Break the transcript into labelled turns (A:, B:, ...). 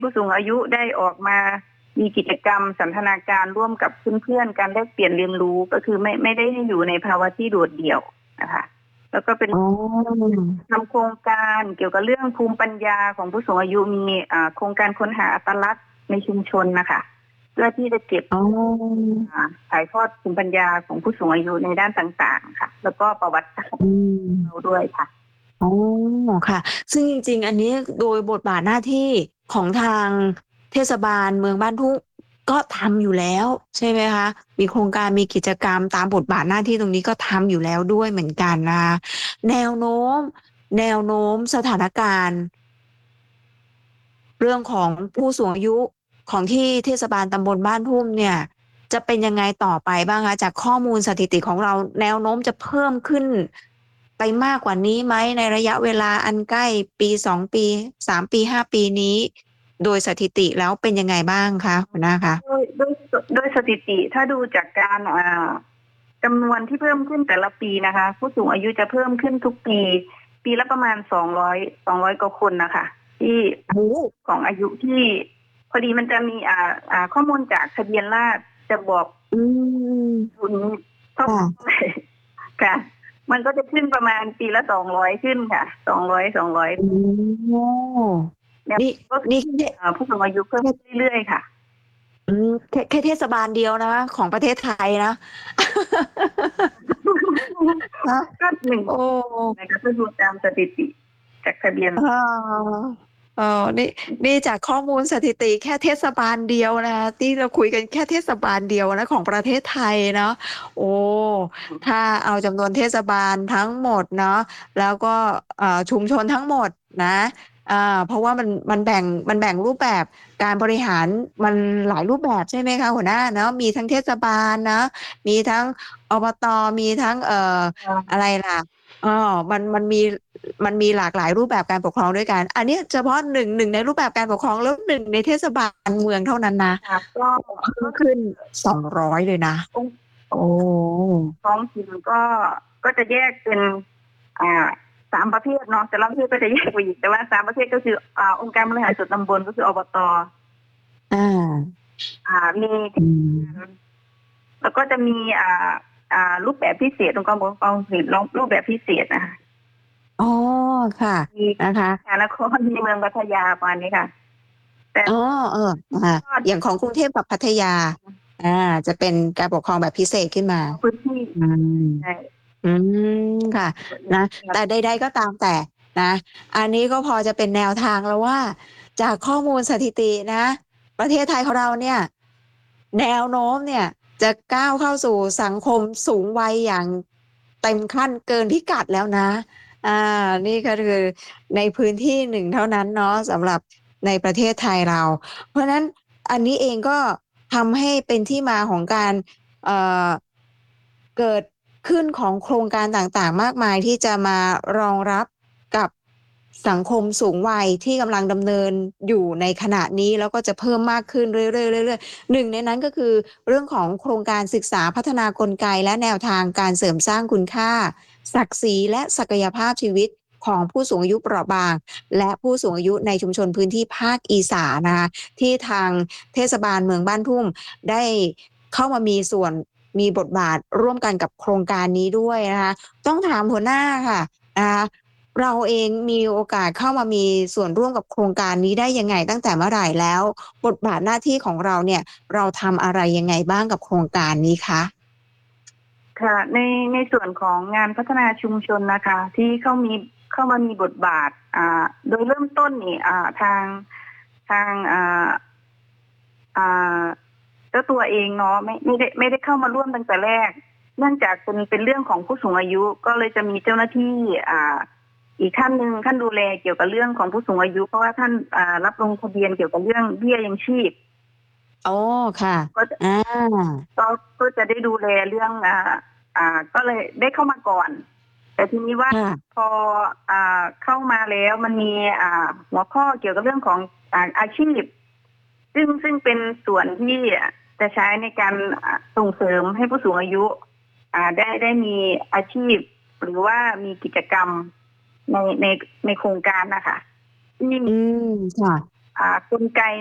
A: ผู้สูงอายุได้ออกมามีกิจกรรมสันทนาการร่วมกับเพื่อนๆการแลกเปลี่ยนเรียนรู้ก็คือไม่ได้อยู่ในภาวะที่โดดเดี่ยวนะคะแล้วก็เป็นทำโครงการเกี่ยวกับเรื่องภูมิปัญญาของผู้สูงอายุมีโครงการค้นหาอัตลักษณ์ในชุมชนนะคะเพื่อที่จะเก็บถ่ายทอดภูมิปัญญาของผู้สูงอายุในด้านต่างๆค่ะแล้วก็ประวัติศาสตร์เราด้วยค่ะ
B: อ๋อค่ะซึ่งจริงๆอันนี้โดยบทบาทหน้าที่ของทางเทศบาลเมืองบ้านทุ่งก็ทำอยู่แล้วใช่ไหมคะมีโครงการมีกิจกรรมตามบทบาทหน้าที่ตรงนี้ก็ทำอยู่แล้วด้วยเหมือนกันนะคะแนวโน้มสถานการณ์เรื่องของผู้สูงอายุของที่เทศบาลตำบลบ้านทุ่มเนี่ยจะเป็นยังไงต่อไปบ้างคะจากข้อมูลสถิติของเราแนวโน้มจะเพิ่มขึ้นไปมากกว่านี้ไหมในระยะเวลาอันใกล้ปี2 ปี3 ปี5 ปีนี้โดยสถิติแล้วเป็นยังไงบ้างคะหัวหน้าคะ
A: โดยสถิติถ้าดูจากการจำนวนที่เพิ่มขึ้นแต่ละปีนะคะผู้สูงอายุจะเพิ่มขึ้นทุกปีละประมาณ200กว่าคนนะคะที่ของอายุที่พอดีมันจะมีข้อมูลจากทะเบียนราษฎร์จะบอกคุณเท่าไหร่ค่ะมันก็จะขึ้นประมาณปีละ200ขึ้นค่ะ200
B: นี่
A: ผู้สูงอายุเพิ่มเรื่อยๆค่ะ
B: แค่เทศบาลเดียวนะของประเทศไทยนะ
A: ก็หนึ่งนะคะถ้าดูตามสถิติจากทะเบียน
B: นี่จากข้อมูลสถิติแค่เทศบาลเดียวนะที่เราคุยกันแค่เทศบาลเดียวนะของประเทศไทยเนาะโอ้ถ้าเอาจำนวนเทศบาลทั้งหมดเนาะแล้วก็ชุมชนทั้งหมดนะเพราะว่ามันแบ่งรูปแบบการบริหารมันหลายรูปแบบใช่ไหมคะหัวหน้าเนาะมีทั้งเทศบาลนะมีทั้งอบตมีทั้งอะไรล่ะมันมีหลากหลายรูปแบบการปกครองด้วยกันอันนี้เฉพาะหนึ่งในรูปแบบการปกครองแล้วหนึ่งในเทศบาลเมืองเท่านั้นนะก็ขึ้น200เลยนะโอ้
A: ท้องถิ่นก็จะแยกเป็น3 ประเภทเนาะแต่ละประเภทก็จะแยกไปอีกแต่ว่า3 ประเภทก็คือองค์การบริหารส่วนตำบลก็คืออบตมีแล้วก็จะมีรูปแบบพิเศษองค์การปกครองรูปแบบพิเศษนะคะ
B: อ๋อค่ะนะคะ
A: นครมีเมืองพัทยาประมาณนี้ค่ะ
B: แต่อย่างของกรุงเทพกับพัทยาจะเป็นการปกครองแบบพิเศษขึ้นมา
A: พื้นที่ใช่
B: ค่ะนะแต่ใดๆก็ตามแต่นะอันนี้ก็พอจะเป็นแนวทางแล้วว่าจากข้อมูลสถิตินะประเทศไทยของเราเนี่ยแนวโน้มเนี่ยจะก้าวเข้าสู่สังคมสูงวัยอย่างเต็มขั้นเกินพิกัดแล้วนะนี่ก็คือในพื้นที่หนึ่งเท่านั้นเนาะสำหรับในประเทศไทยเราเพราะฉะนั้นอันนี้เองก็ทำให้เป็นที่มาของการเกิดขึ้นของโครงการต่างๆมากมายที่จะมารองรับกับสังคมสูงวัยที่กำลังดำเนินอยู่ในขณะนี้แล้วก็จะเพิ่มมากขึ้นเรื่อยๆๆหนึ่งในนั้นก็คือเรื่องของโครงการศึกษาพัฒนากลไกและแนวทางการเสริมสร้างคุณค่าศักดิ์ศรีและศักยภาพชีวิตของผู้สูงอายุเปราะบางและผู้สูงอายุในชุมชนพื้นที่ภาคอีสานนะคะที่ทางเทศบาลเมืองบ้านทุ่มได้เข้ามามีส่วนมีบทบาทร่วมกันกับโครงการนี้ด้วยนะคะต้องถามหัวหน้าค่ะนะคะเราเองมีโอกาสเข้ามามีส่วนร่วมกับโครงการนี้ได้ยังไงตั้งแต่เมื่อไหร่แล้วบทบาทหน้าที่ของเราเนี่ยเราทำอะไรยังไงบ้างกับโครงการนี้คะ
A: ค่ะในส่วนของงานพัฒนาชุมชนนะคะที่เข้ามามีบทบาทโดยเริ่มต้นนี่ทางเจ้าตัวเองเนาะไม่ได้เข้ามาร่วมตั้งแต่แรกเนื่องจากเป็นเรื่องของผู้สูงอายุก็เลยจะมีเจ้าหน้าที่อีกท่านหนึ่งท่านดูแลเกี่ยวกับเรื่องของผู้สูงอายุเพราะว่าท่านรับลงทะเบียนเกี่ยวกับเรื่องเบี้ยยังชีพ
B: อ๋อค่ะ
A: ก็จะได้ดูแลเรื่องก็เลยได้เข้ามาก่อนแต่ทีนี้ว่าพอเข้ามาแล้วมันมีหัวข้อเกี่ยวกับเรื่องของอาชีพซึ่งเป็นส่วนที่จะใช้ในการส่งเสริมให้ผู้สูงอายุได้มีอาชีพหรือว่ามีกิจกรรมในโครงการนะคะ
B: ค่ะ
A: กลไก